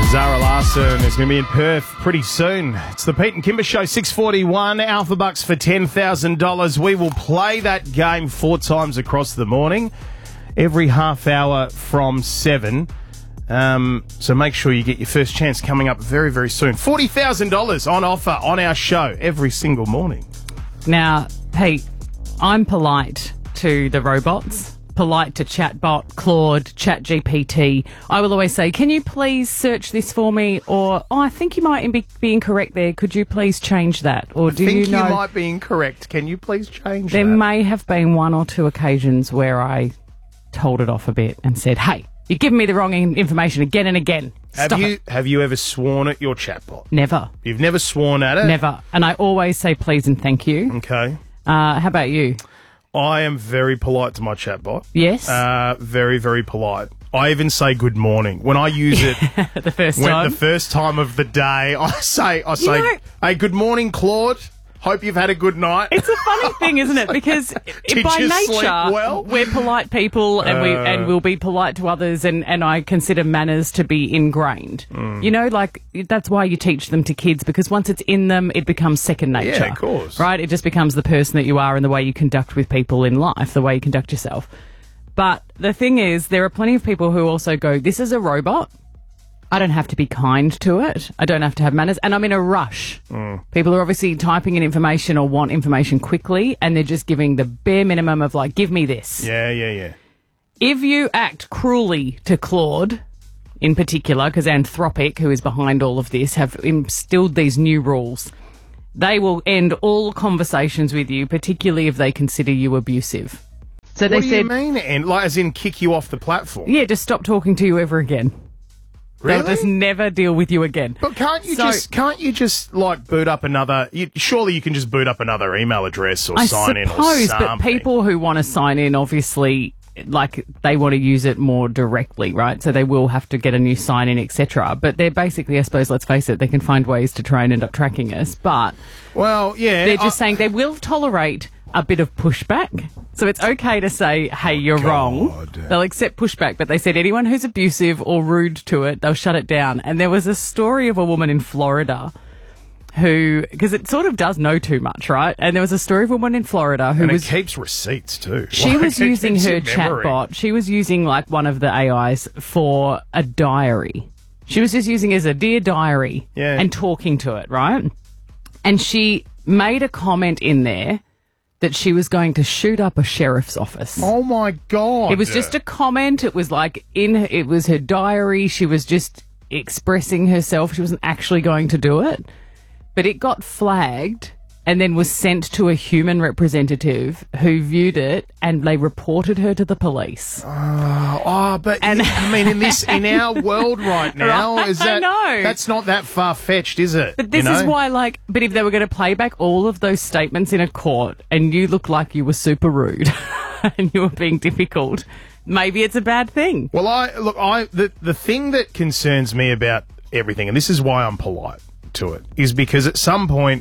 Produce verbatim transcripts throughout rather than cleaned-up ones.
Zara Larson is going to be in Perth pretty soon. It's the Pete and Kimber Show, six forty-one, Alpha Bucks for ten thousand dollars. We will play that game four times across the morning, every half hour from seven. Um, so make sure you get your first chance coming up very, very soon. forty thousand dollars on offer on our show every single morning. Now, Pete, I'm polite to the robots. Polite to chatbot, Claude, ChatGPT. I will always say, can you please search this for me? Or, oh, I think you might be, be incorrect there. Could you please change that? Or do I think you know you might be incorrect. Can you please change there that? There may have been one or two occasions where I told it off a bit and said, hey, you're giving me the wrong in- information again and again. Have Stop you it. have you ever sworn at your chatbot? Never. You've never sworn at it? Never. And I always say please and thank you. Okay. Uh, how about you? I am very polite to my chatbot. Yes. Uh, very, very polite. I even say good morning when I use it. the first when time. The first time of the day, I say, I say, know- hey, good morning, Claude. Hope you've had a good night. It's a funny thing, isn't it? Because Did by you nature, sleep well? we're polite people, and we Uh. and we'll be polite to others, and, and I consider manners to be ingrained. Mm. You know, like that's why you teach them to kids, because once it's in them, it becomes second nature. Yeah, of course. Right? It just becomes the person that you are and the way you conduct with people in life, the way you conduct yourself. But the thing is, there are plenty of people who also go, this is a robot. I don't have to be kind to it. I don't have to have manners. And I'm in a rush. Mm. People are obviously typing in information or want information quickly, and they're just giving the bare minimum of, like, give me this. Yeah, yeah, yeah. If you act cruelly to Claude, in particular, because Anthropic, who is behind all of this, have instilled these new rules, they will end all conversations with you, particularly if they consider you abusive. So they what do said, you mean? And like, as in kick you off the platform? yeah, just stop talking to you ever again. Really? They'll just never deal with you again. But can't you So- just can't you just like boot up another? You, surely you can just boot up another email address or I sign in or suppose, something. but people who want to sign in, obviously, like they want to use it more directly, right? So they will have to get a new sign in, et cetera. But they're basically, I suppose, let's face it, they can find ways to try and end up tracking us. But well, yeah, they're just I- saying they will tolerate a bit of pushback. So it's okay to say, hey, you're God. wrong. They'll accept pushback, but they said anyone who's abusive or rude to it, they'll shut it down. And there was a story of a woman in Florida who, because it sort of does know too much, right? And there was a story of a woman in Florida who and was... it keeps receipts too. She Like, was it using keeps her your memory. chatbot. She was using like one of the A Is for a diary. She was just using it as a dear diary Yeah. and talking to it, right? And she made a comment in there that she was going to shoot up a sheriff's office. Oh my God! It was just a comment. It was like in, it was her diary. She was just expressing herself. She wasn't actually going to do it. But it got flagged and then was sent to a human representative who viewed it, and they reported her to the police. Oh, oh, but And- I mean, in this in our world right now, Right, is I that know. that's not that far fetched, is it? But this You know? is why, like, but if they were going to play back all of those statements in a court and you look like you were super rude and you were being difficult, maybe it's a bad thing. Well, I look, I the the thing that concerns me about everything, and this is why I'm polite to it, is because at some point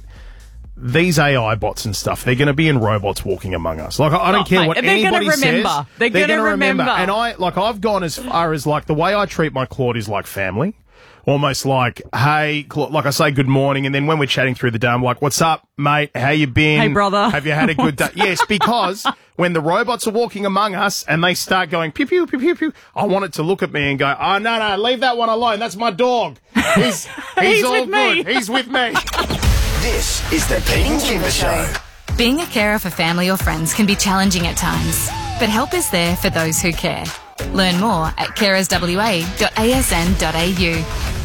these A I bots and stuff, they're going to be in robots walking among us. Like, I, I don't Oh, care mate, what they're gonna anybody remember. says. They're gonna gonna remember. And I, like, I've gone as far as, like, the way I treat my Claude is like family. Almost like, hey, Claude, like I say good morning, and then when we're chatting through the day, I'm like, what's up, mate? How you been? Hey, brother. Have you had a good day? Yes, because when the robots are walking among us and they start going pew, pew, pew, pew, pew, I want it to look at me and go, oh, no, no, leave that one alone. That's my dog. He's, he's, He's all with me. good. He's with me. This is the Pete and Kimber Show. Being a carer for family or friends can be challenging at times, but help is there for those who care. Learn more at carers w a dot a s n dot a u.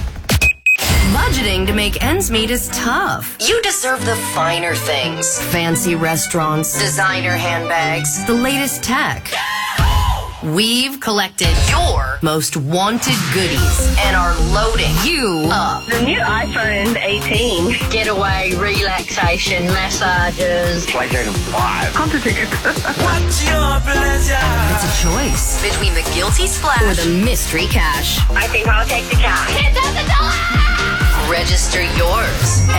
Budgeting to make ends meet is tough. You deserve the finer things. Fancy restaurants, Designer handbags. the latest tech. We've collected Your most wanted goodies. and are loading You up. The new iPhone eighteen. Getaway, relaxation, massages. PlayStation five. It's a choice. Between the guilty Or splash. the mystery cash. I think I'll take the cash. Register yours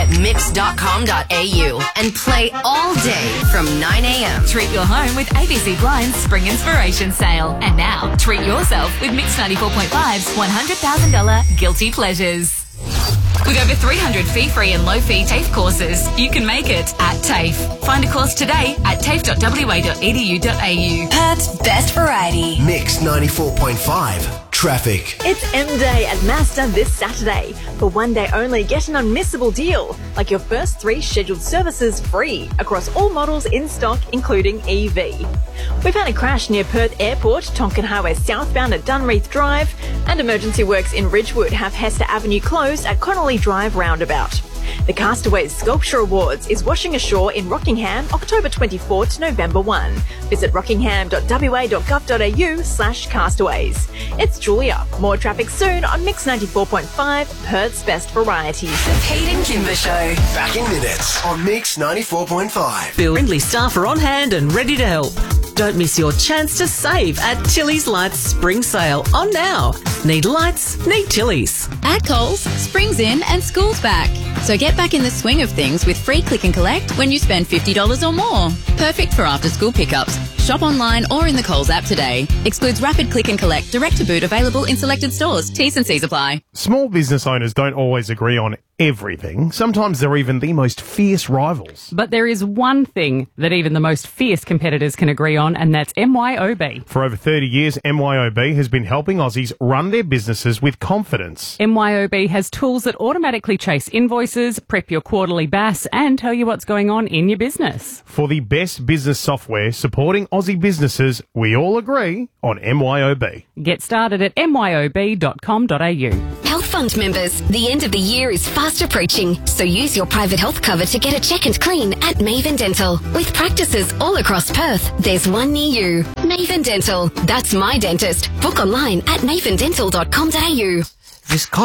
at mix dot com dot a u and play all day from nine a.m. Treat your home with A B C Blind's Spring Inspiration Sale. And now, treat yourself with Mix ninety-four point five's one hundred thousand dollars Guilty Pleasures. With over three hundred fee-free and low-fee TAFE courses, you can make it at TAFE. Find a course today at tafe dot w a dot e d u dot a u. Perth's best variety. Mix ninety-four point five. Traffic. It's M Day at Mazda this Saturday. For one day only, get an unmissable deal, like your first three scheduled services free across all models in stock, including E V. We've had a crash near Perth Airport, Tonkin Highway southbound at Dunreath Drive, and emergency works in Ridgewood have Hester Avenue closed at Connolly Drive roundabout. The Castaways Sculpture Awards is washing ashore in Rockingham, October twenty-fourth to November first. Visit rockingham dot w a dot gov dot a u slash castaways. It's Julia. More traffic soon on Mix ninety-four point five, Perth's best variety. The Pete and Kimber Show. Back in minutes on Mix ninety-four point five. Friendly staff are on hand and ready to help. Don't miss your chance to save at Tilly's Lights Spring Sale on now. Need lights? Need Tilly's. At Coles, spring's in and school's back. So get back in the swing of things with free click and collect when you spend fifty dollars or more. Perfect for after school pickups. Shop online or in the Coles app today. Excludes rapid click and collect, direct to boot, available in selected stores. T's and C's apply. Small business owners don't always agree on everything. Sometimes they're even the most fierce rivals. But there is one thing that even the most fierce competitors can agree on, and that's M Y O B. For over thirty years, M Y O B has been helping Aussies run their businesses with confidence. M Y O B has tools that automatically chase invoices, prep your quarterly B A S, and tell you what's going on in your business. For the best business software supporting Aussie businesses, we all agree on M Y O B. Get started at m y o b dot com dot a u. Health Fund members, the end of the year is fast approaching, so use your private health cover to get a check and clean at Maven Dental. With practices all across Perth, there's one near you. Maven Dental. That's my dentist. Book online at maven dental dot com dot a u. This